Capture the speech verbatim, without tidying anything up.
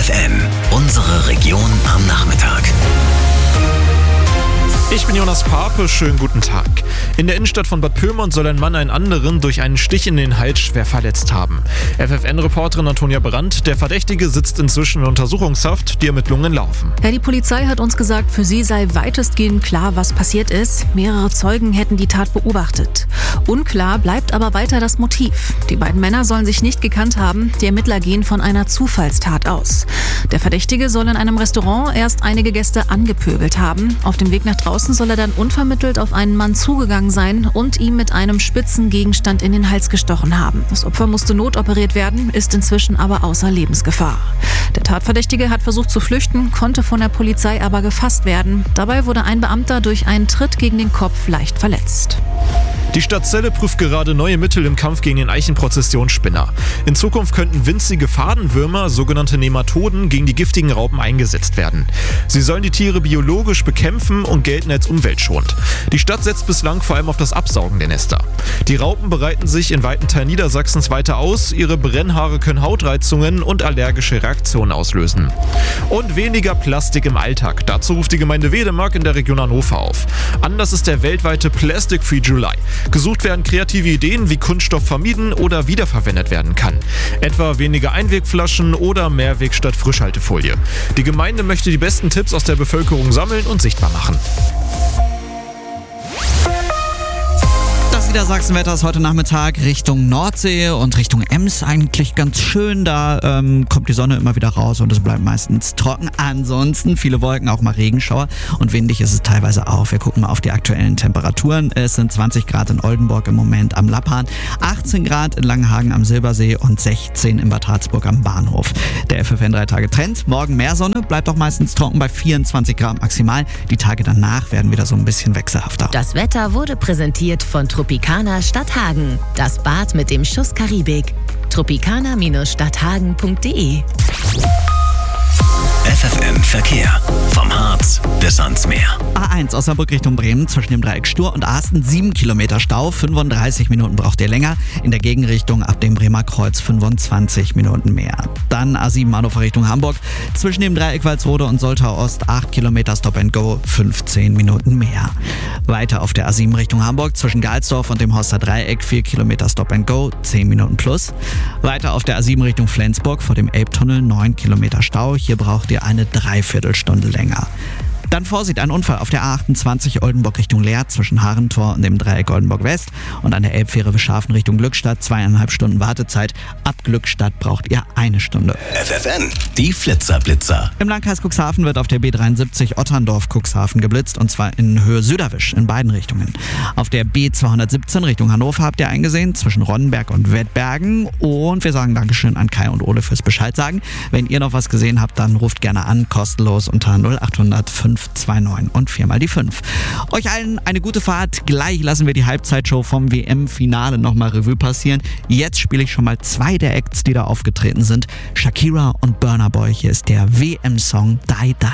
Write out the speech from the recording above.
F M, unsere Region am Nachmittag. Ich bin Jonas Pape, schönen guten Tag. In der Innenstadt von Bad Pyrmont soll ein Mann einen anderen durch einen Stich in den Hals schwer verletzt haben. F F N-Reporterin Antonia Brandt, der Verdächtige sitzt inzwischen in Untersuchungshaft, die Ermittlungen laufen. Ja, die Polizei hat uns gesagt, für sie sei weitestgehend klar, was passiert ist. Mehrere Zeugen hätten die Tat beobachtet. Unklar bleibt aber weiter das Motiv. Die beiden Männer sollen sich nicht gekannt haben, die Ermittler gehen von einer Zufallstat aus. Der Verdächtige soll in einem Restaurant erst einige Gäste angepöbelt haben. Auf dem Weg nach draußen soll er dann unvermittelt auf einen Mann zugegangen sein und ihm mit einem spitzen Gegenstand in den Hals gestochen haben. Das Opfer musste notoperiert werden, ist inzwischen aber außer Lebensgefahr. Der Tatverdächtige hat versucht zu flüchten, konnte von der Polizei aber gefasst werden. Dabei wurde ein Beamter durch einen Tritt gegen den Kopf leicht verletzt. Die Stadt Celle prüft gerade neue Mittel im Kampf gegen den Eichenprozessionsspinner. In Zukunft könnten winzige Fadenwürmer, sogenannte Nematoden, gegen die giftigen Raupen eingesetzt werden. Sie sollen die Tiere biologisch bekämpfen und gelten als umweltschonend. Die Stadt setzt bislang vor allem auf das Absaugen der Nester. Die Raupen bereiten sich in weiten Teilen Niedersachsens weiter aus. Ihre Brennhaare können Hautreizungen und allergische Reaktionen auslösen. Und weniger Plastik im Alltag. Dazu ruft die Gemeinde Wedemark in der Region Hannover auf. Anlass ist der weltweite Plastic Free July. Gesucht werden kreative Ideen, wie Kunststoff vermieden oder wiederverwendet werden kann. Etwa weniger Einwegflaschen oder Mehrweg statt Frischhaltefolie. Die Gemeinde möchte die besten Tipps aus der Bevölkerung sammeln und sichtbar machen. Das Niedersachsenwetter ist heute Nachmittag Richtung Nordsee und Richtung Ems eigentlich ganz schön. Da ähm, kommt die Sonne immer wieder raus und es bleibt meistens trocken. Ansonsten viele Wolken, auch mal Regenschauer und windig ist es teilweise auch. Wir gucken mal auf die aktuellen Temperaturen. Es sind zwanzig Grad in Oldenburg im Moment am Lappan, achtzehn Grad in Langenhagen am Silbersee und sechzehn in Bad Harzburg am Bahnhof. Der F F N drei Tage Trend. Morgen mehr Sonne, bleibt auch meistens trocken bei vierundzwanzig Grad maximal. Die Tage danach werden wieder so ein bisschen wechselhafter. Das Wetter wurde präsentiert von Tropicana Stadthagen. Das Bad mit dem Schuss Karibik. tropicana Stadthagen punkt de F F M Verkehr. Vom Harz bis ans Meer. A eins Osnabrück Richtung Bremen zwischen dem Dreieck Stur und Asten sieben Kilometer Stau, fünfunddreißig Minuten braucht ihr länger. In der Gegenrichtung ab dem Bremer Kreuz fünfundzwanzig Minuten mehr. Dann A sieben Hannover Richtung Hamburg zwischen dem Dreieck Walsrode und Soltau Ost acht Kilometer Stop and Go, fünfzehn Minuten mehr. Weiter auf der A sieben Richtung Hamburg zwischen Galsdorf und dem Horster Dreieck vier Kilometer Stop and Go, zehn Minuten plus. Weiter auf der A sieben Richtung Flensburg vor dem Elbtunnel neun Kilometer Stau. Hier braucht ihr eine Dreiviertelstunde länger. Dann Vorsicht, ein Unfall auf der A achtundzwanzig Oldenburg Richtung Leer zwischen Harentor und dem Dreieck Oldenburg West und an der Elbfähre Wischhafen Richtung Glückstadt zweieinhalb Stunden Wartezeit. Ab Glückstadt braucht ihr eine Stunde. F F N, die Flitzer-Blitzer. Im Landkreis Cuxhaven wird auf der B dreiundsiebzig Otterndorf-Cuxhaven geblitzt und zwar in Höhe Süderwisch in beiden Richtungen. Auf der B zweihundertsiebzehn Richtung Hannover habt ihr eingesehen zwischen Ronnenberg und Wettbergen und wir sagen Dankeschön an Kai und Ole fürs Bescheid sagen. Wenn ihr noch was gesehen habt, dann ruft gerne an, kostenlos unter null acht hundert fünf zwei neun und viermal die fünf. Euch allen eine gute Fahrt. Gleich lassen wir die Halbzeitshow vom W M-Finale nochmal Revue passieren. Jetzt spiele ich schon mal zwei der Acts, die da aufgetreten sind. Shakira und Burna Boy. Hier ist der W M-Song Die Die.